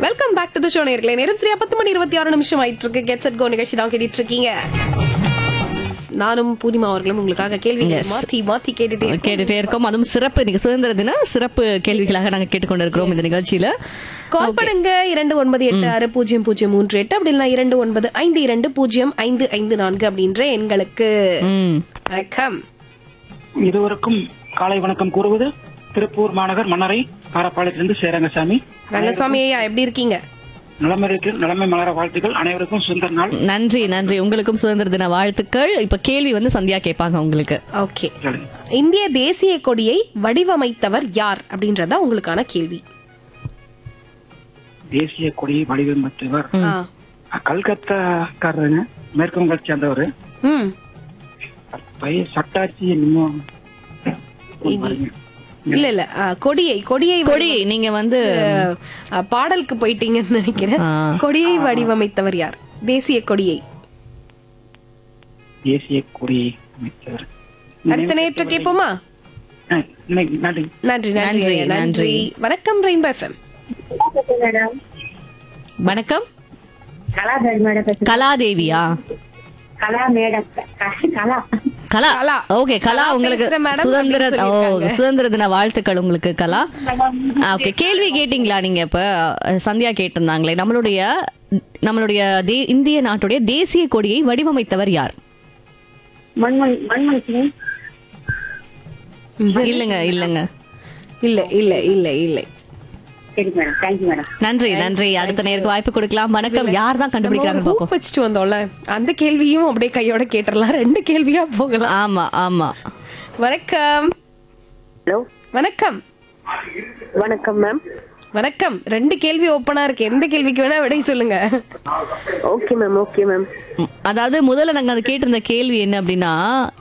Welcome back to the show நேயர்களே. நேரம் சரியா 10:26 ஆயிட்டு இருக்கு. கெட் செட் கோ நிகழ்ச்சி தான் கேட்டுட்டு இருக்கீங்க. நானும் பூர்ணிமா அவர்களும் உங்களுக்காக கேள்விகளை மாத்தி கேட்டுட்டே இருக்கோம். அதுவும் சிறப்பு இன்னைக்கு சுதந்திர தின சிறப்பு கேள்விகளாக நாங்க கேட்டுக்கொண்டு இருக்கிறோம் இந்த நிகழ்ச்சியில. கால் பண்ணுங்க 29860038 அப்படி இல்லைன்னா 2952205554 அப்படின்ற எண்களுக்கு. வணக்கம். இருவருக்கும் காலை வணக்கம் கூறுவது திருப்பூர் மாநகர் மன்னரை காரப்பாளையத்திலிருந்து சேரங்கசாமி. ரங்கசாமி ஐயா, எப்படி இருக்கீங்க? நிலைமை மலர வாழ்த்துக்கள். அனைவருக்கும் சுதந்திர நாள். நன்றி நன்றி. உங்களுக்கும் சுதந்திர தின வாழ்த்துக்கள். இப்ப கேள்வி வந்து சந்தியா கேட்பாங்க உங்களுக்கு. ஓகே. இந்திய தேசிய கொடியை வடிவமைத்தவர் யார் அப்படின்றதா உங்களுக்கான கேள்வி. தேசிய கொடியை வடிவமைத்தவர் கல்கத்தாக்காரங்க, மேற்கு வங்கத்தை சேர்ந்தவர். சட்டாட்சி இல்ல கொடியை நீங்க வந்து பாடலுக்கு போயிட்டீங்கன்னு நினைக்கிறேன். கொடியை வடிவமைத்தவர் யார்? தேசிய கொடியை அமைத்தவர். அடுத்த நேற்று கேட்போமா? நன்றி நன்றி நன்றி நன்றி. வணக்கம் ரெயின்போ எஃப்எம். வணக்கம். கலாதேவியா? கலா. ஓகே கலா, உங்களுக்கு சுதந்திர தின வாழ்த்துக்கள் உங்களுக்கு கலா. ஓகே, கேள்வி கேட்டீங்களா நீங்க? இப்ப சந்தியா கேட்டிருந்தாங்களே, நம்மளுடைய இந்திய நாட்டுடைய தேசிய கொடியை வடிவமைத்தவர் யார்? இல்லங்க இல்லங்க இல்ல இல்ல இல்ல இல்ல. நன்றி நன்றி. அடுத்த நேருக்கு வாய்ப்பு கொடுக்கலாம். வணக்கம். யார் தான் கண்டுபிடிக்கிறாங்க வச்சுட்டு வந்தோம்ல, அந்த கேள்வியும் அப்படியே கையோட கேட்டுறலாம். 2 கேள்வியா போகலாம். ஆமா ஆமா. வணக்கம். ஹலோ, வணக்கம். வணக்கம் மேம். வணக்கம். 2 கேள்வி ஓப்பனா இருக்கு. எந்த கேள்விக்கு வேணா விடை சொல்லுங்க. Okay ma'am, okay ma'am. அதாவது முதல்ல நாங்க அதை கேட்டிருந்த கேள்வி என்ன அப்படின்னா,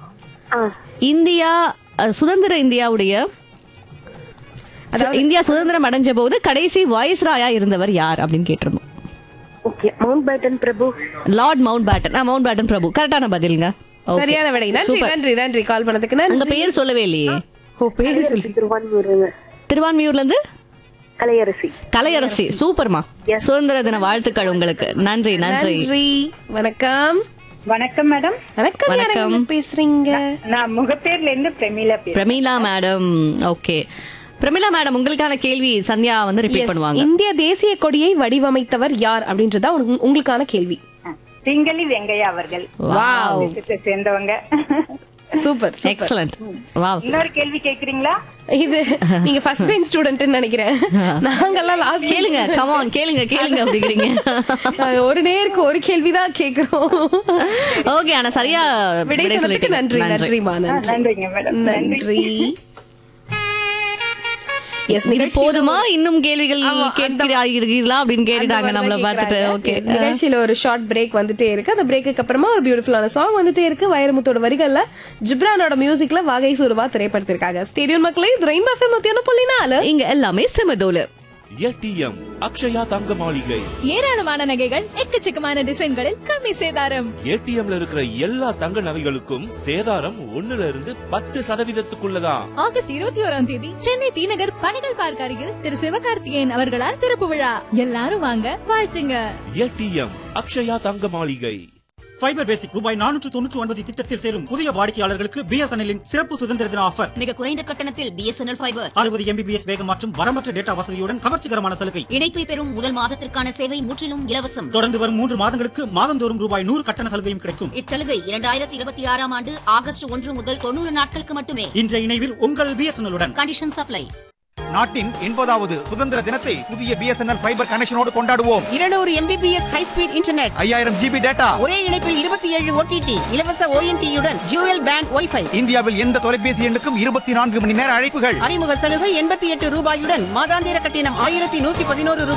சுதந்திர இந்தியாவுடைய இந்தியா சுதந்திரம் அடைஞ்ச போது கடைசி வாய்ஸ்ராயா இருந்தவர் யார் அப்படின்னு கேட்டிருந்தோம். ஓகே, மவுண்ட் பேட்டன் பிரபு. Lord mount pattern. Mount pattern பிரபு கரெக்டான பதிலுங்க. சரியான விடை. நன்றி நன்றி நன்றி. கால் பண்ணதுக்கு நன்றி. உங்க பேர் சொல்லவே இல்லையே. பேரு சொல்லி. திருவான்மியூர்ல இருந்து கலையரசி. சூப்பர்மா. சுதந்திர தின வாழ்த்துக்கள் உங்களுக்கு. நன்றி நன்றி. வணக்கம். வணக்கம் மேடம். வணக்கம். வணக்கம். பேசுறீங்க? நான் முகப்பேர்ல இருந்து Pramila madam. Okay Pramila madam, உங்களுக்கான கேள்வி சந்தியா வந்து ரிப்பீட் பண்ணுவாங்க. இந்திய தேசிய கொடியை வடிவமைத்தவர் யார் அப்படின்றதா உங்களுக்கான கேள்வி. திங்களி வெங்கையா அவர்கள். வாவ், சேர்ந்தவங்க. Super, excellent. வாவ். இன்னொரு கேள்வி கேக்குறீங்களா? இது நீங்க ஃபர்ஸ்ட் பெஞ்ச் ஸ்டூடண்ட்னு நினைக்கிறேன். நாங்கெல்லாம் லாஸ்ட். கேளுங்க, கம் ஆன் கேளுங்க அப்படிங்கறீங்க. ஒரு நேருக்கு ஒரு கேள்வி தான் கேக்குறோம். ஓகே, ஆனா சரியா விடை சொல்லிட்டு நன்றி நன்றிமா. நன்றிங்க மேடம். நன்றி. போதுமா, இன்னும் கேள்விகள் கேட்கிறீர்களா அப்படின்னு கேட்டுட்டாங்க நம்மள பார்த்துட்டு. ஓகே, நிகழ்ச்சியில ஒரு ஷார்ட் பிரேக் வந்துட்டே இருக்கு. அந்த பிரேக்கு அப்புறமா ஒரு பியூட்டிஃபுல்லான சாங் வந்துட்டே இருக்கு. வைரமுத்தோட வரிகள்ல ஜிப்ரானோட மியூசிக்ல வாகை சூடுவா திரைப்படத்திற்காக. ஸ்டேடியம் மக்களே, ரெயின்போ எஃப்எம் 101.4 இங்க எல்லாமே செமதோல. ஏடிஎம் அக்ஷயா தங்க மாளிகை. ஏராளமான நகைகள், எக்கச்சக்கமான டிசைன்களில் கம்மி சேதாரம். ஏடிஎம்ல இருக்கிற எல்லா தங்க நகைகளுக்கும் சேதாரம் 1ல இருந்து 10% ஆகஸ்ட் 21 சென்னை தீநகர் பணிகள் பார்க்க அருகில் திரு சிவகார்த்திகேயன் அவர்களால் திறப்பு விழா. எல்லாரும் வாங்க, வாழ்த்துங்க. ஏடிஎம் அக்ஷயா தங்க மாளிகை. ஃபைபர் பேசிக் ரூபாய் 499 திட்டத்தில் சேரும் புதிய வாடிக்கையாளர்களுக்கு பிஎஸ்என்எல்லின் சிறப்பு சுதந்திர தின ஆஃபர். மிக குறைந்த கட்டணத்தில் பிஎஸ்என்எல் ஃபைபர் 60 MBPS வேகம் மற்றும் வரம்பற்ற டேட்டா வசதியுடன் கவர்ச்சிகரமான சலுகை. இணைப்பை பெறும் முதல் மாதத்திற்கான சேவை முற்றிலும் இலவசம். தொடர்ந்து வரும் 3 மாதங்களுக்கு மாதந்தோறும் ரூபாய் 100 கட்டண சலுகையும் கிடைக்கும். இச்சலுகை 2026 ஆண்டு ஆகஸ்ட் 1 முதல் 90 நாட்களுக்கு மட்டுமே. இன்றைய இணைவில் உங்கள் பிஎஸ்என்எல்லுடன். Condition supply. நாட்டின் 80வது சுதந்திர தினத்தை புதிய பிஎஸ்என்எல் ஃபைபர் கனெக்ஷனோடு கொண்டாடுவோம். 200 MBPS high speed internet, 5000 GB data, ஒரே இணைப்பில் 27 OTT, இலவச ONT-யுடன் டியூயல் பேண்ட் வைஃபை. இந்தியாவில் எந்த தொலைபேசி எண்ணுக்கும் 24 மணி நேர அழைப்புகள். அறிமுக சலுகை 88 ரூபாயுடன் மாதாந்திர கட்டணம் 1111 ரூபாய்.